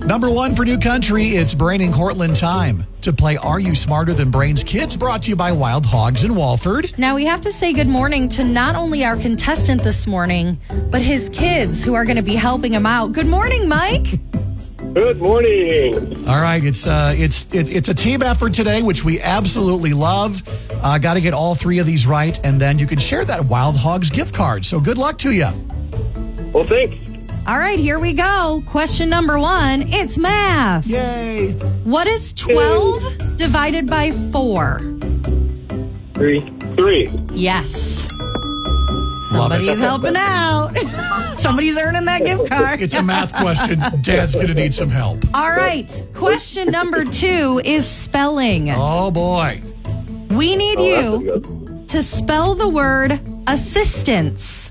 Number one for New Country, it's Brain and Cortland time to play Are You Smarter Than Brains Kids, brought to you by Wild Hogs in Walford. Now, we have to say good morning to not only our contestant this morning, but his kids who are going to be helping him out. Good morning, Mike. Good morning. All right, it's a team effort today, which we absolutely love. Got to get all three of these right, and then you can share that Wild Hogs gift card. So good luck to you. Well, thanks. All right, here we go. Question number one, it's math. Yay. What is 12 divided by 4? 3. Yes. Love it. Somebody's helping out. Somebody's earning that gift card. It's a math question. Dad's going to need some help. All right. Question number 2 is spelling. Oh, boy. We need That's you good. to spell the word assistance.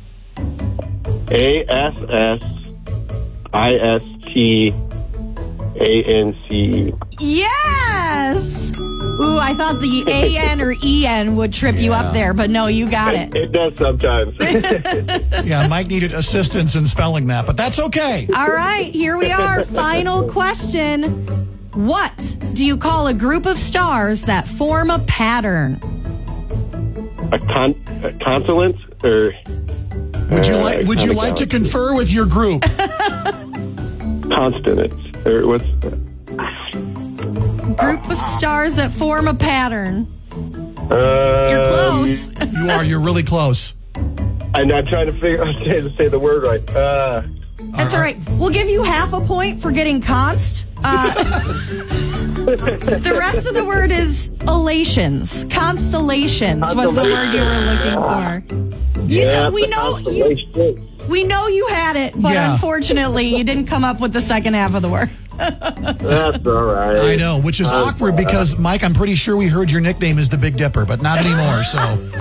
ASSISTANCE. Yes. Ooh, I thought the A-N or E-N would trip you up there, but no, you got it. It does sometimes. Yeah, Mike needed assistance in spelling that, but that's okay. All right, here we are. Final question. What do you call a group of stars that form a pattern? A consonant or Would you like to confer with your group? consonants or what's Group of stars that form a pattern. You're close. You're really close. I'm not trying to figure out how to say the word right. That's all right. We'll give you half a point for getting const. The rest of the word is elations. Constellations was the word you were looking for. You said we know you had it, but unfortunately you didn't come up with the second half of the word. That's all right. I know, which is awkward because, Mike, I'm pretty sure we heard your nickname is the Big Dipper, but not anymore, so.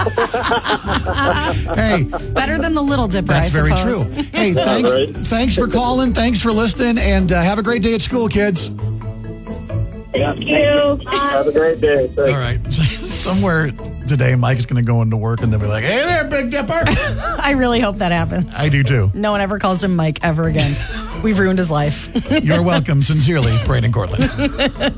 Hey. Better than the Little Dipper, That's I very suppose. true. Hey, thanks for calling. Thanks for listening, and have a great day at school, kids. Thank you. Have a great day. Thanks. All right. Somewhere today, Mike is going to go into work, and they'll be like, hey there, Big Dipper. I really hope that happens. I do, too. No one ever calls him Mike ever again. We've ruined his life. You're welcome. Sincerely, Brain and Cortland.